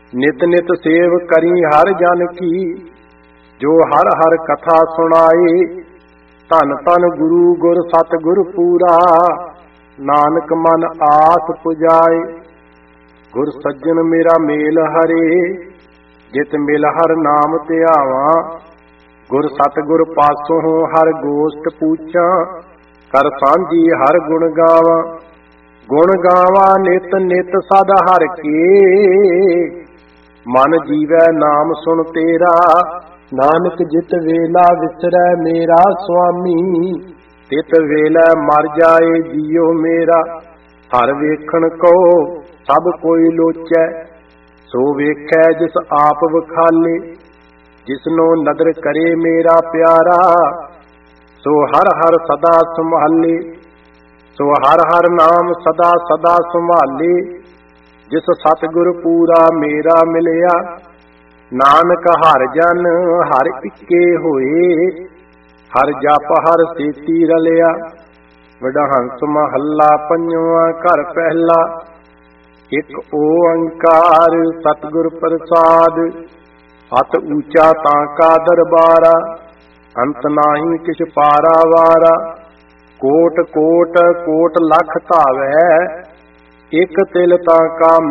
ਨਿਤ ਨਿਤ ਸੇਵ ਕਰੀ ਹਰ ਜਨ ਕੀ, ਜੋ ਹਰ ਹਰ ਕਥਾ ਸੁਣਾਏ। ਧੰਨ ਧੰਨ ਗੁਰੂ ਗੁਰ ਸਤਿਗੁਰ ਪੂਰਾ, ਨਾਨਕ ਮਨ ਆਸ ਪੁਜਾਏ। ਗੁਰ ਸੱਜਣ ਮੇਰਾ ਮੇਲ ਹਰੇ, ਜਿਤ ਮਿਲ ਹਰ ਨਾਮ ਧਿਆਵਾਂ। ਗੁਰ ਸਤਿਗੁਰ ਪਾਸੋਂ ਹਰ ਗੋਸ਼ਟ ਪੂਛਾਂ, ਕਰ ਸਾਂਝੀ ਹਰ ਗੁਣ ਗਾਵਾਂ। ਗੁਣ ਗਾਵਾਂ ਨਿਤ ਨਿਤ ਸਦਾ ਹਰ ਕੇ, ਮਨ ਜੀਵੈ ਨਾਮ ਸੁਣ ਤੇਰਾ। ਨਾਨਕ ਜਿਤ ਵੇਲਾ ਵਿਸਰੈ ਮੇਰਾ ਸੁਆਮੀ, ਤਿਤ ਵੇਲੇ ਮਰ ਜਾਏ ਜੀਉ ਮੇਰਾ। ਹਰ ਵੇਖਣ ਕੋ ਸਭ ਕੋਈ ਲੋਚੈ, ਸੋ ਵੇਖੈ ਜਿਸ ਆਪ ਵਖਾਲੇ। ਜਿਸਨੋ ਨਦਰ ਕਰੇ ਮੇਰਾ ਪਿਆਰਾ, ਸੋ ਹਰ ਹਰ ਸਦਾ ਸੰਭਾਲੇ। ਸੋ ਹਰ ਹਰ ਨਾਮ ਸਦਾ ਸਦਾ ਸੰਭਾਲੇ, ਜਿਸ ਸਤਿਗੁਰ ਪੂਰਾ ਮੇਰਾ ਮਿਲਿਆ। ਨਾਨਕ ਹਰ ਜਨ ਹਰ ਇੱਕੇ ਹੋਏ, ਹਰ ਜਪ ਹਰ ਸੇਤੀ ਰਲਿਆ। ਵਡਹੰਸ ਮਹੱਲਾ ਪੰਜਵਾਂ ਘਰ ਪਹਿਲਾ, ਇੱਕ ਓੰਕਾਰ ਸਤਿਗੁਰ ਪ੍ਰਸਾਦ। ਅਤ ਊਚਾ ਤਾਂ ਕਾ ਦਰਬਾਰਾ, ਅੰਤ ਨਾਹੀ ਕਿਛ ਪਾਰਾ ਵਾਰਾ। ਕੋਟ ਕੋਟ ਕੋਟ ਲਖ ਧਾਵੈ, ਇੱਕ ਤਿਲ ਤਾਂ ਕਾ